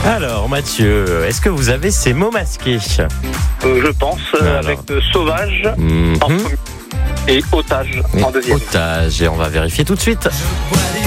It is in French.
Alors Mathieu, est-ce que vous avez ces mots masqués? Je pense, Alors. avec sauvage Mhm. en premier et otage en deuxième. Otage, et on va vérifier tout de suite.